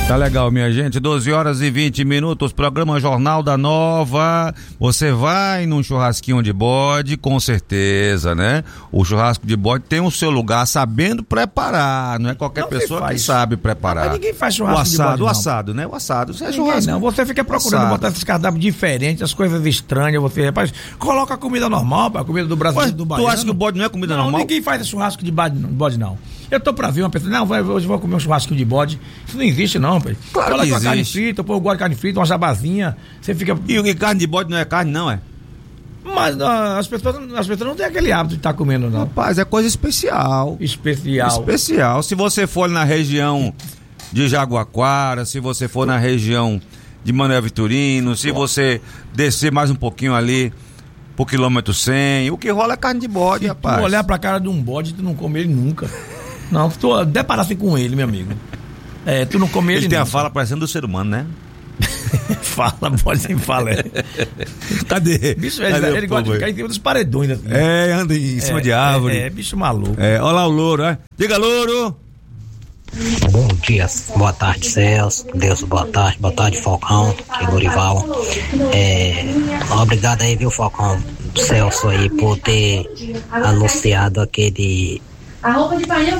Tá legal, minha gente, 12h20, programa Jornal da Nova. Você vai num churrasquinho de bode, com certeza, né? O churrasco de bode tem o seu lugar, sabendo preparar, não é qualquer pessoa que sabe preparar. Mas ninguém faz churrasco de bode, o assado, né? O assado, você é churrasco. Não, você fica procurando botar esses cardápios diferentes, as coisas estranhas, você, rapaz, coloca a comida normal, a comida do Brasil, do baiano. Tu acha que o bode não é comida normal? Ninguém faz churrasco de bode, não. Eu tô pra ver uma pessoa, hoje vou comer um churrasco de bode. Isso não existe, não, pai. Claro que existe. Carne frita, eu gosto de carne frita, uma jabazinha, você fica... E carne de bode não é carne, não, é? Mas as pessoas não têm aquele hábito de estar comendo, não. Rapaz, é coisa especial. Especial. Se você for na região de Jaguaquara, se você for na região de Manuel Vitorino, se você descer mais um pouquinho ali pro quilômetro 100, o que rola é carne de bode, rapaz. Se tu olhar pra cara de um bode, tu não come ele nunca. Não, se tu deparasse com ele, meu amigo. Tu não come ele Ele tem nunca. a fala parecendo do ser humano, né? Fala, pode sem fala. Cadê? Bicho, ele gosta de ficar em cima dos paredões, assim. Anda em cima de árvore. Bicho maluco. Olha lá o louro, né? Diga, louro! Bom dia, boa tarde, Celso. Deus, boa tarde, Falcão, que é Lorival. Obrigado aí, viu, Falcão, Celso aí, por ter anunciado aquele a roupa de painel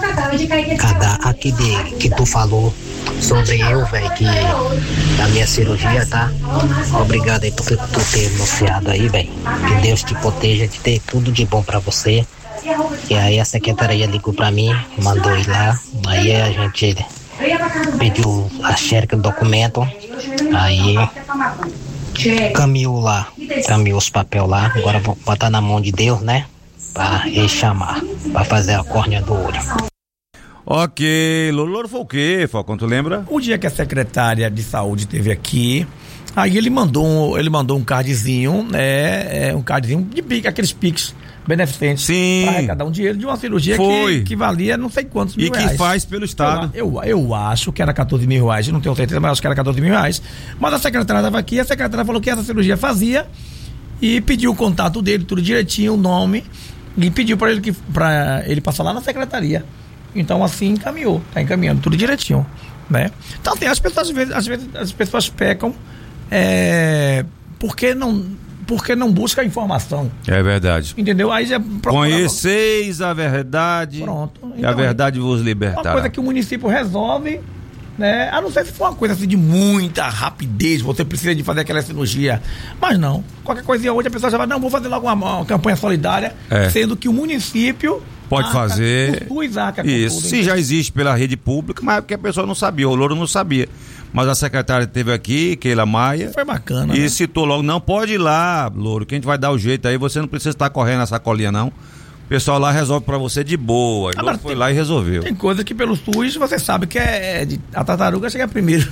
que tu falou sobre eu, velho, que da minha cirurgia, tá? Obrigado aí por ter anunciado aí, velho. Que Deus te proteja, te dê tudo de bom pra você. E aí a secretaria ligou pra mim, mandou ir lá. Aí a gente pediu a xerox do documento. Aí caminhou os papéis lá. Agora vou botar na mão de Deus, né? Pra ele chamar, pra fazer a córnea do olho. Ok, Louro foi o quê, Falcão, tu lembra? O dia que a secretária de saúde esteve aqui, aí ele mandou um cardzinho, um cardzinho de pique, aqueles piques beneficentes. Sim. Pra arrecadar um dinheiro de uma cirurgia que valia não sei quantos mil reais. E que faz pelo Estado. Eu acho que era 14 mil reais, eu não tenho certeza, mas acho que era 14 mil reais. Mas a secretária estava aqui, a secretária falou que essa cirurgia fazia e pediu o contato dele, tudo direitinho, o nome, e pediu para ele passar lá na secretaria. Então assim tá encaminhando tudo direitinho, né? Então tem, às vezes as pessoas pecam porque não busca a informação. É verdade. Entendeu? Aí já conheceis a verdade. Pronto. Então, e a verdade vos libertará. Uma coisa que o município resolve, né? A não ser se for uma coisa assim de muita rapidez, você precisa de fazer aquela cirurgia. Mas não. Qualquer coisinha hoje a pessoa já vai, não, vou fazer logo uma campanha solidária, sendo que o município pode fazer. Isso. Tudo, se já existe pela rede pública, mas é porque a pessoa não sabia, o Louro não sabia. Mas a secretária esteve aqui, Keila Maia. Foi bacana. E citou logo, não, pode ir lá, Louro, que a gente vai dar o jeito aí, você não precisa estar correndo na sacolinha, não. O pessoal lá resolve pra você de boa. E Louro foi lá e resolveu. Tem coisa que pelo SUS você sabe que a tartaruga chega primeiro.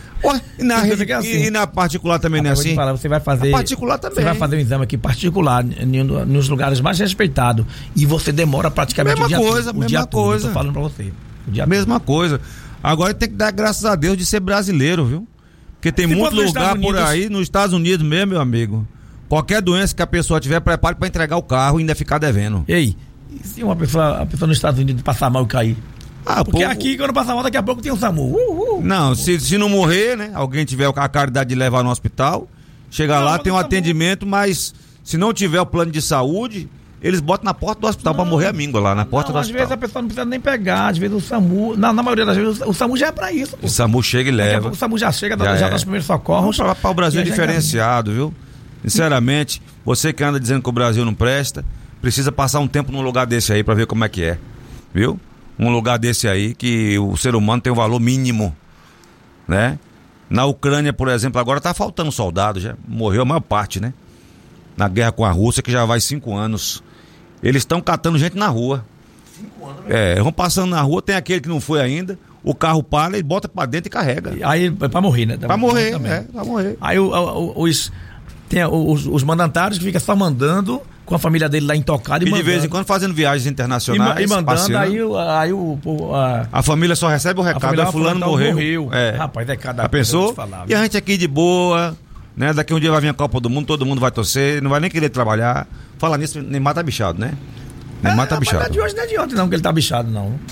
E na particular também não é assim? Você vai fazer. Particular também. Você vai fazer um exame aqui particular nos lugares mais respeitados e você demora praticamente mesma coisa. Tô falando pra você. Mesma coisa. Agora tem que dar graças a Deus de ser brasileiro, viu? Porque tem muito lugar por aí, nos Estados Unidos mesmo, meu amigo. Qualquer doença que a pessoa tiver, prepare pra entregar o carro e ainda ficar devendo. Ei, e se a pessoa nos Estados Unidos passar mal e cair? Porque aqui, quando passar mal, daqui a pouco tem um SAMU. Não, se não morrer, né? Alguém tiver a caridade de levar no hospital, chega lá, tem um atendimento, mas se não tiver o plano de saúde, eles botam na porta do hospital pra morrer a míngua lá, na porta do hospital. Às vezes a pessoa não precisa nem pegar, às vezes o SAMU, na maioria das vezes, o SAMU já é pra isso. O SAMU chega e leva. O SAMU já chega, já dá os primeiros socorros. Para o Brasil é diferenciado, viu? Sinceramente, você que anda dizendo que o Brasil não presta, precisa passar um tempo num lugar desse aí pra ver como é que é, viu? Um lugar desse aí que o ser humano tem um valor mínimo, né? Na Ucrânia, por exemplo, agora tá faltando soldado, já morreu a maior parte, né? Na guerra com a Rússia, que já vai 5 anos. Eles estão catando gente na rua. 5 anos, né? Vão passando na rua, tem aquele que não foi ainda, o carro para, ele bota pra dentro e carrega. Aí, pra morrer, né? Pra morrer, pra morrer. Aí tem os mandatários que ficam só mandando com a família dele lá intocada e de vez em quando fazendo viagens internacionais. E mandando, passeando. A família só recebe o recado, fulano morreu. Rapaz, cada coisa. Pensou? E a gente aqui de boa, né? Daqui um dia vai vir a Copa do Mundo, todo mundo vai torcer, não vai nem querer trabalhar. Fala nisso, Neymar tá bichado, né? Neymar tá bichado. Não é de hoje, não é de ontem não que ele tá bichado, não.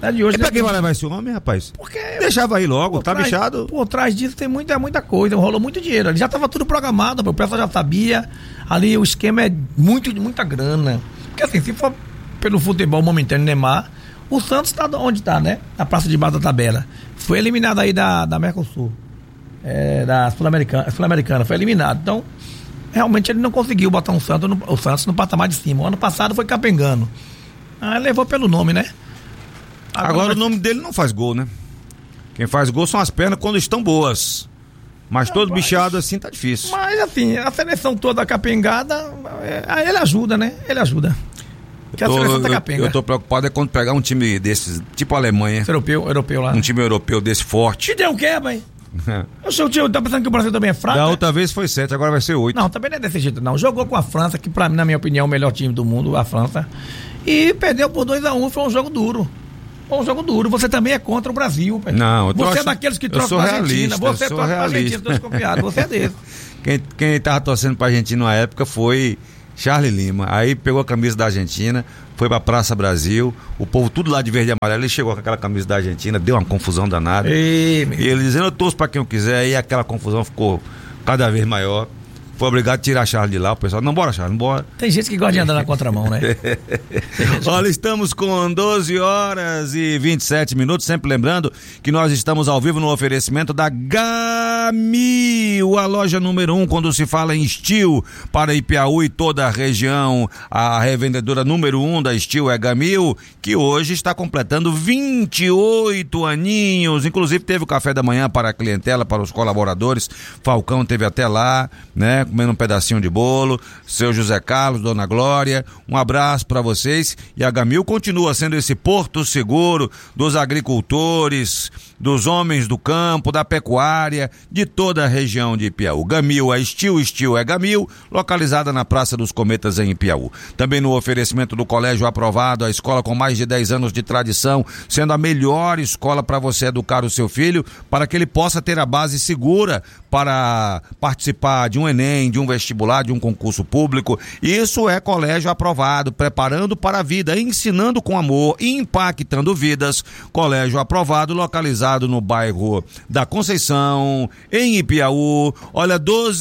É de hoje. E pra quem vai levar esse homem, rapaz? Porque deixava aí logo, tá bichado. Por trás disso tem muita coisa, rolou muito dinheiro. Já tava tudo programado, o pessoal já sabia. Ali o esquema é muita grana. Porque assim, se for pelo futebol momentâneo Neymar, o Santos tá onde tá, né? Na praça de baixo da tabela. Foi eliminado aí da Mercosul. Da Sul-Americana. Foi eliminado. Então, realmente ele não conseguiu botar o Santos no patamar de cima. O ano passado foi capengando. Levou pelo nome, né? Agora o nome dele não faz gol, né? Quem faz gol são as pernas quando estão boas. Mas todo bichado assim tá difícil. Mas assim, a seleção toda capengada, ele ajuda, né? Ele ajuda. Porque a seleção tá capenga. Eu tô preocupado quando pegar um time desses, tipo a Alemanha. Europeu lá. Um time europeu desse forte. Que deu o quê, mãe? O seu tio tá pensando que o Brasil também é fraco? Da outra vez foi 7, agora vai ser 8. Não, também não é desse jeito, não. Jogou com a França, que pra mim, na minha opinião, é o melhor time do mundo, a França. E perdeu por 2-1, foi um jogo duro. Você também é contra o Brasil, pai. Não, você é daqueles que torcem pra Argentina. Você torce pra Argentina, tô desconfiado. Você é desse. Quem tava torcendo pra Argentina na época foi Charlie Lima. Aí pegou a camisa da Argentina, foi pra Praça Brasil, o povo tudo lá de verde e amarelo, ele chegou com aquela camisa da Argentina, deu uma confusão danada. E ele dizendo, eu torço pra quem eu quiser, aí aquela confusão ficou cada vez maior. Foi obrigado a tirar a Charlie de lá, o pessoal, não, bora Charlie, bora. Tem gente que gosta de andar na contramão, né? Olha, estamos com 12 horas e 27 minutos, sempre lembrando que nós estamos ao vivo no oferecimento da Gamil, a loja número 1 quando se fala em Steel para Ipiaú e toda a região. A revendedora número 1 da Steel é Gamil, que hoje está completando 28 aninhos, inclusive teve o café da manhã para a clientela, para os colaboradores, Falcão teve até lá, né? Comendo um pedacinho de bolo, seu José Carlos, Dona Glória, um abraço para vocês. E a Gamil continua sendo esse porto seguro dos agricultores, dos homens do campo, da pecuária, de toda a região de Ipiaú. Gamil é Steel é Gamil, localizada na Praça dos Cometas em Ipiaú. Também no oferecimento do Colégio Aprovado, a escola com mais de 10 anos de tradição, sendo a melhor escola para você educar o seu filho, para que ele possa ter a base segura para participar de um Enem, de um vestibular, de um concurso público. Isso é Colégio Aprovado, preparando para a vida, ensinando com amor, impactando vidas. Colégio Aprovado, localizado no bairro da Conceição, em Ipiaú. Olha,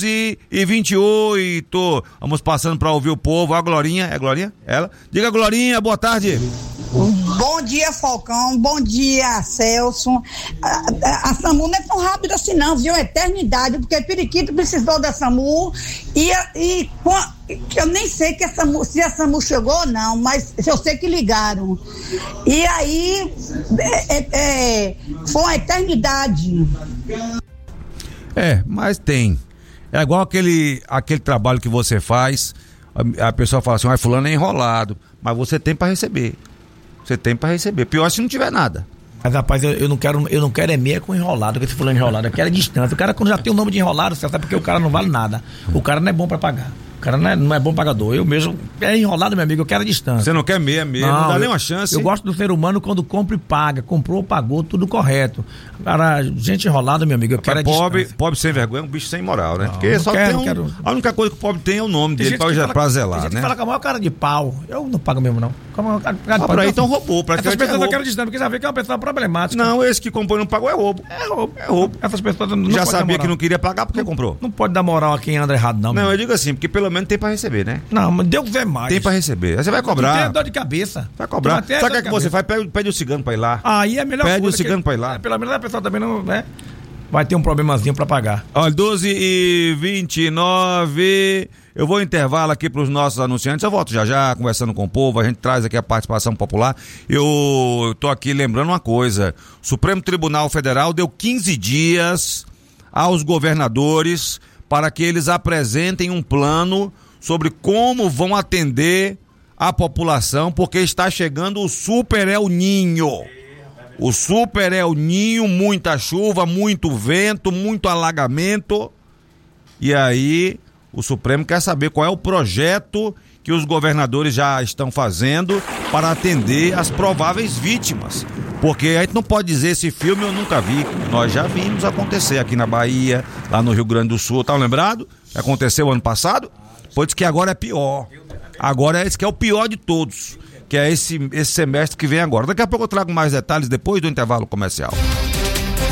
12h28. Vamos passando para ouvir o povo. A Glorinha, é Glorinha? Ela? Diga, Glorinha, boa tarde. Bom dia, Falcão. Bom dia, Celso. A SAMU não é tão rápida assim não, viu? Eternidade, porque Periquito precisou da SAMU e eu nem sei que se a SAMU chegou ou não, mas eu sei que ligaram. E aí foi uma eternidade. Mas tem. É igual aquele trabalho que você faz, a pessoa fala assim, fulano é enrolado, mas você tem para receber. Você tem pra receber. Pior se não tiver nada. Mas, rapaz, eu não quero meia com enrolado, que esse fulano enrolado. Eu quero distância. O cara, quando já tem o nome de enrolado, você sabe porque o cara não vale nada. O cara não é bom pra pagar. O cara não é bom pagador. Eu mesmo, é enrolado, meu amigo, eu quero a distância. Você não quer meia, não dá nem uma chance. Eu gosto do ser humano quando compra e paga. Comprou, pagou, tudo correto. Cara, gente enrolada, meu amigo, eu quero a distância. Pobre sem vergonha é um bicho sem moral, né? Porque só quero. A única coisa que o pobre tem é o nome dele pra zelar, né? Fala com a maior cara de pau. Eu não pago mesmo, não. Por aí então roubou. Essas pessoas eu quero distância, porque já vê que é uma pessoa problemática. Não, esse que comprou e não pagou é roubo. É roubo. Essas pessoas não já sabia que não queria pagar porque comprou. Não pode dar moral a quem anda errado, não. Não, eu digo assim, porque pelo menos tem pra receber, né? Não, mas Deus é mais. Tem pra receber. Aí você vai cobrar. Tem dor de cabeça. Vai cobrar. Sabe o que é que você faz? Pede o cigano pra ir lá. Aí é melhor. Pede o cigano pra ir lá. Pelo menos a pessoa também não, né? Vai ter um problemazinho pra pagar. Olha, 12h29. Eu vou intervalo aqui pros nossos anunciantes. Eu volto já, conversando com o povo. A gente traz aqui a participação popular. Eu tô aqui lembrando uma coisa. O Supremo Tribunal Federal deu 15 dias aos governadores para que eles apresentem um plano sobre como vão atender a população, porque está chegando o Super El Niño. O Super El Niño, muita chuva, muito vento, muito alagamento. E aí, o Supremo quer saber qual é o projeto que os governadores já estão fazendo para atender as prováveis vítimas. Porque a gente não pode dizer esse filme eu nunca vi. Nós já vimos acontecer aqui na Bahia, lá no Rio Grande do Sul. Tá lembrado? Aconteceu ano passado? Pois que agora é pior. Agora esse que é o pior de todos. que é esse semestre que vem agora. Daqui a pouco eu trago mais detalhes depois do intervalo comercial.